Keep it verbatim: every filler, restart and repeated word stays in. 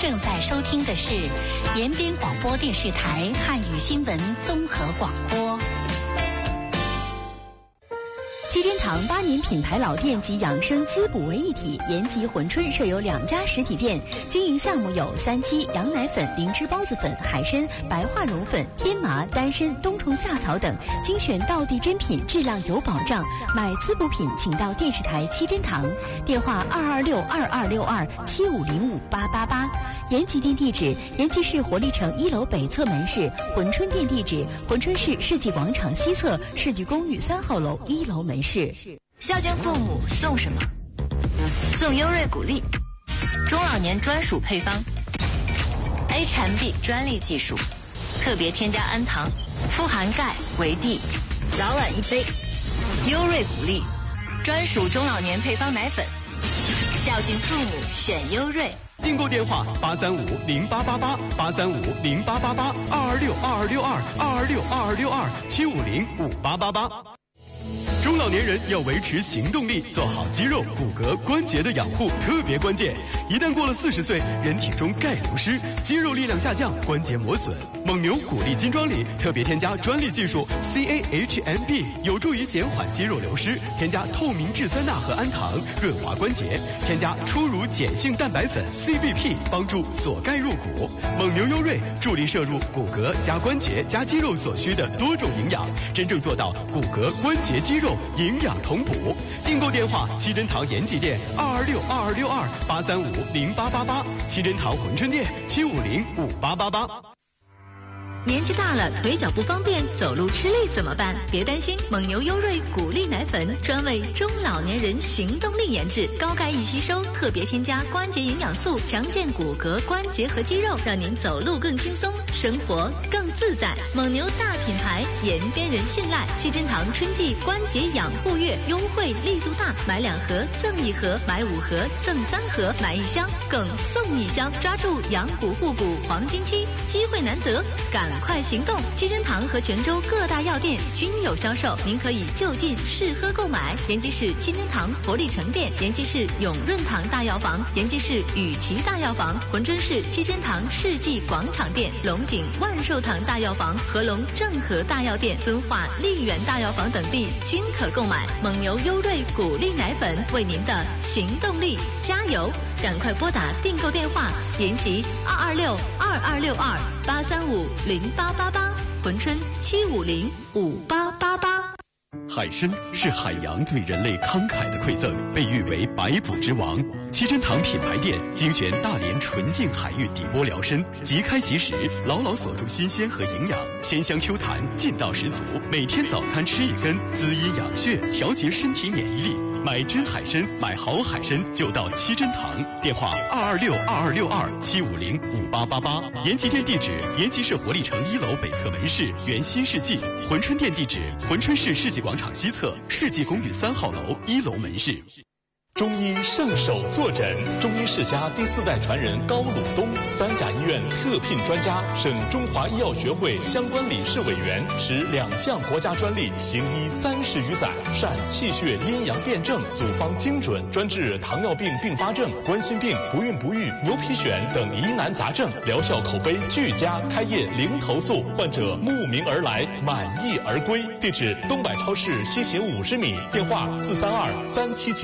正在收听的是延边广播电视台汉语新闻综合广播。 七珍堂八年品牌老店及养生滋补为一体，延吉、珲春设有两家实体店，经营项目有三七、羊奶粉、灵芝孢子粉、海参、白化绒粉、天麻、丹参、冬虫夏草等，精选道地珍品，质量有保障。买滋补品，请到电视台七珍堂，电话二二六二二六二七五零五八八八。延吉店地址：延吉市活力城一楼北侧门市；珲春店地址：珲春市世纪广场西侧世纪公寓三号楼一楼门市。 孝敬父母送什么？送优瑞谷粒，中老年专属配方 ，H M B 专利技术，特别添加氨糖，富含钙、维 D， 早晚一杯。优瑞谷粒，专属中老年配方奶粉，孝敬父母选优瑞。 订购电话八三五零八八八八三五零八八八二二六二二六二二二六二二六二七五零五八八八。中老年人要维持行动力，做好肌肉、骨骼、关节的养护特别关键。一旦过了四十岁，人体中钙流失，肌肉力量下降，关节磨损。蒙牛谷粒金装里特别添加专利技术 C A H M B， 有助于减缓肌肉流失。添加透明质酸钠和氨糖，润滑关节。添加初乳碱性蛋白粉 C B P， 帮助锁钙入骨。蒙牛优瑞助力摄入骨骼加关节加肌肉所需的多种营养，真正做到骨骼、关节、肌肉营养同补。订购电话：七珍堂延吉店二二六二二六二八三五零八八八，七珍堂珲春店七五零五八八八。 年纪大了，腿脚不方便，走路吃力怎么办？别担心，蒙牛优瑞谷粒奶粉专为中老年人行动力研制，高钙易吸收，特别添加关节营养素，强健骨骼、关节和肌肉，让您走路更轻松，生活更自在。蒙牛大品牌，延边人信赖。七珍堂春季关节养护月优惠力度大，买两盒赠一盒，买五盒赠三盒，买一箱更送一箱，抓住养骨护骨黄金期，机会难得，赶快行动！七珍堂和泉州各大药店均有销售，您可以就近试喝购买。延吉市七珍堂活力城店，延吉市永润堂大药房，延吉市雨琦大药房，珲春市七珍堂世纪广场店，龙井万寿堂大药房、合龙正和大药店、敦化丽园大药房等地均可购买。蒙牛优瑞谷粒奶粉，为您的行动力加油！赶快拨打订购电话：延吉二二六二二六二八三五零八八八，珲春七五零五八八八。 海参是海洋对人类慷慨的馈赠，被誉为百补之王。七珍堂品牌店精选大连纯净海域底波辽参，即开即食，牢牢锁住新鲜和营养，鲜香 Q 弹，劲道十足。每天早餐吃一根，滋阴养血，调节身体免疫力。买真海参，买好海参就到七珍堂。电话二二六二二六二七五零五八八八。延吉店地址：延吉市活力城一楼北侧门市原新世纪。珲春店地址：珲春市世纪广场西侧世纪公寓三号楼一楼门市。 中医圣手坐诊，中医世家第四代传人高鲁东，三甲医院特聘专家，省中华医药学会相关理事委员，持两项国家专利，行医三十余载，善气血阴阳辩证，组方精准，专治糖尿病并发症、冠心病、不孕不育、牛皮癣等疑难杂症，疗效口碑俱佳，开业零投诉，患者慕名而来，满意而归。地址：东百超市西行五十米，电话四三二三七七。